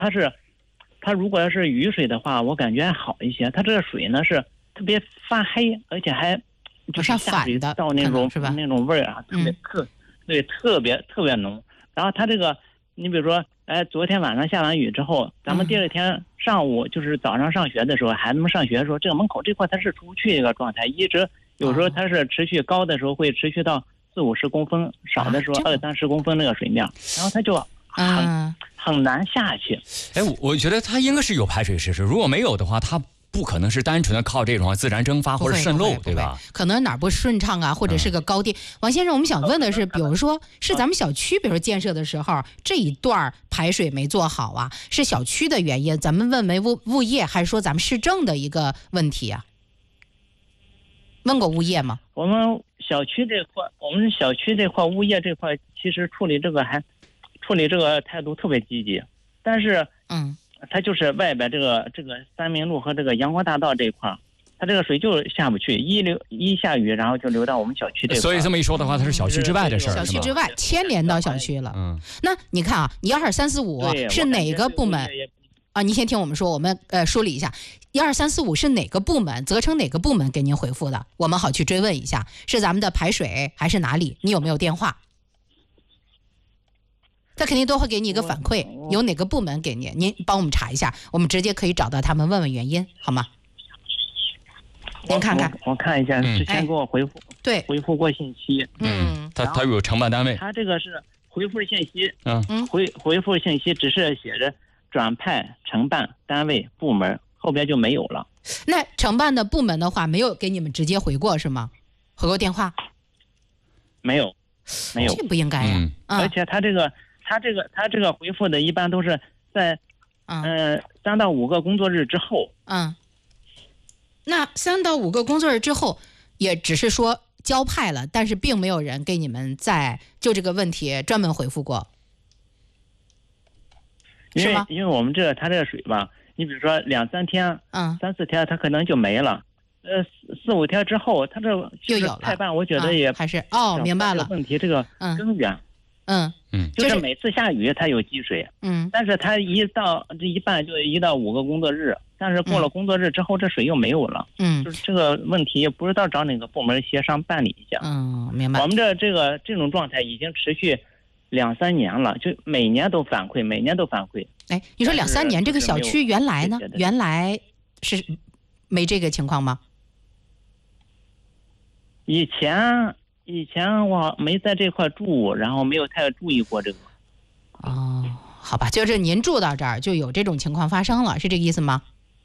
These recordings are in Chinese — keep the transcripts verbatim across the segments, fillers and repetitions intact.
它是，它如果要是雨水的话，我感觉还好一些。它这个水呢是特别发黑，而且还就是下水道那种是吧？ 那种味儿啊，特别特、嗯、对，特别特别浓。然后它这个，你比如说，哎，昨天晚上下完雨之后，咱们第二天上午就是早上上学的时候，嗯、孩子们上学的时候，这个门口这块它是出不去一个状态，一直有时候它是持续高的时候会持续到四五十公分，少的时候二三十公分那个水面，然后它就很、嗯、很难下去。 哎，我我觉得它应该是有排水设施，如果没有的话，它不可能是单纯的靠这种自然蒸发或者渗漏，对吧？ 可能哪儿不顺畅啊，或者是个高低。嗯、王先生，我们想问的是，比如说是咱们小区，比如说建设的时候这一段排水没做好啊，是小区的原因，咱们问没物物业，还是说咱们市政的一个问题啊？问过物业吗？ 我们小区这块，我们小区这块物业这块，其实处理这个还处理这个态度特别积极，但是嗯。 它就是外边这个这个三明路和这个阳光大道这一块，它这个水就下不去，一流一下雨，然后就流到我们小区这块。 所以这么一说的话，它是小区之外的事儿， 小区之外牵连到小区了。嗯，那你看啊，一二三四五是哪个部门啊？您先听我们说，我们呃梳理一下，一二三四五是哪个部门？责成哪个部门给您回复的？我们好去追问一下，是咱们的排水还是哪里？你有没有电话？他肯定都会给你一个反馈，有哪个部门给您，您帮我们查一下，我们直接可以找到他们问问原因，好吗？您看看， 我, 我看一下，之前给我回复， 哎、对， 回复过信息， 嗯，他他有承办单位， 他这个是回复信息， 嗯， 回回复信息只是写着转派承办单位部门，后边就没有了。 那承办的部门的话，没有给你们直接回过是吗？回过电话？ 没有，没有， 这不应该呀、 嗯嗯。 而且他这个。他这个他这个回复的一般都是在，呃三到五个工作日之后。 嗯，那三到五个工作日之后，也只是说交派了，但是并没有人给你们在就这个问题专门回复过， 是吗？因为我们这个他这个水吧，你比如说两三天， 嗯， 三四天，它可能就没了。呃，四四五天之后，它这就有了。 派办，我觉得也、 嗯、还是哦，明白了。 问题这个根源。 嗯嗯嗯， 就是每次下雨它有积水， 嗯， 但是它一到这一半就一到五个工作日，但是过了工作日之后，这水又没有了， 嗯， 就是这个问题不知道找哪个部门协商办理一下。 嗯，明白。 我们这这个这种状态已经持续两三年了，就每年都反馈，每年都反馈。 哎，你说两三年这个小区原来呢？原来是没这个情况吗？ 以前。以前我没在这块住，然后没有太注意过这个。 哦，好吧，就是您住到这儿就有这种情况发生了，是这个意思吗？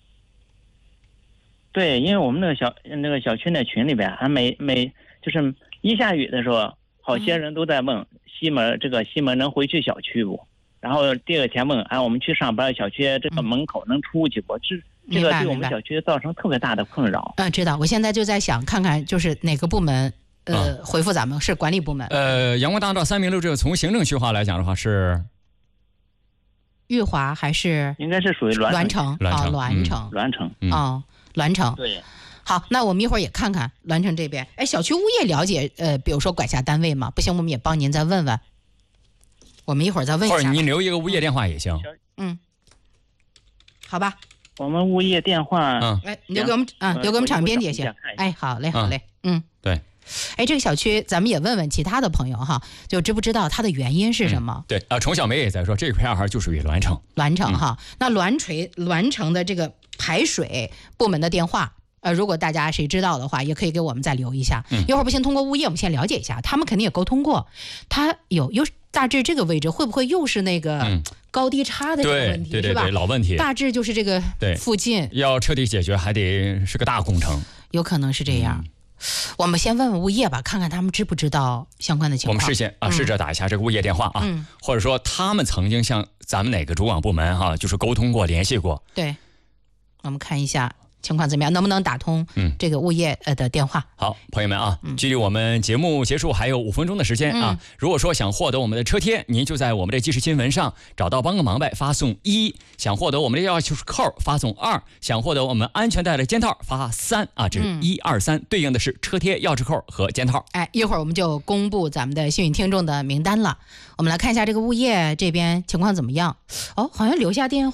对，因为我们那个小那个小区那群里边，还每每就是一下雨的时候，好些人都在问、嗯、西门这个西门能回去小区不？然后第二天问，哎，我们去上班，小区这个门口能出去不？这、嗯、这个对我们小区造成特别大的困扰。 嗯，知道。我现在就在想，看看就是哪个部门。呃，回复咱们是管理部门。 呃，阳光大道三明路这个从行政区划来讲的话是裕华还是应该是属于栾城啊，栾城， 栾城哦，栾城。 对， 好，那我们一会儿也看看栾城这边。哎，小区物业了解呃，比如说管辖单位吗？不行，我们也帮您再问问。我们一会儿再问一下。 或者您留一个物业电话也行。 嗯，好吧。 我们物业电话， 嗯， 哎，留给我们啊，留给我们场编辑也行。哎，好嘞，好嘞，嗯， 对。 哎，这个小区咱们也问问其他的朋友哈，就知不知道它的原因是什么？ 嗯、对啊，崇小梅也在说这片儿就属于栾城。 栾城哈，嗯、那栾锤栾城的这个排水部门的电话，呃，如果大家谁知道的话，也可以给我们再留一下。 嗯、 一会儿不行，通过物业我们先了解一下，他们肯定也沟通过，他有又大致这个位置会不会又是那个高低差的这个问题， 嗯、对对对是吧？ 对，老问题。 大致就是这个附近要彻底解决，还得是个大工程， 有可能是这样。嗯，我们先问问物业吧，看看他们知不知道相关的情况。 我们事先啊，试着打一下这个物业电话啊， 嗯、 或者说他们曾经向咱们哪个主管部门哈、啊，就是沟通过、联系过。 对，我们看一下情况怎么样，能不能打通这个物业呃的电话？ 嗯、好，朋友们啊， 嗯、 距离我们节目结束还有五分钟的时间啊。 嗯、 如果说想获得我们的车贴，您就在我们的即时新闻上找到帮个忙呗，发送一；想获得我们的钥匙扣，发送二；想获得我们安全带的肩套，发三啊。这是一二三，对应的是车贴、钥匙扣和肩套。 哎，一会儿我们就公布咱们的幸运听众的名单了。我们来看一下这个物业这边情况怎么样。哦，好像留下电话。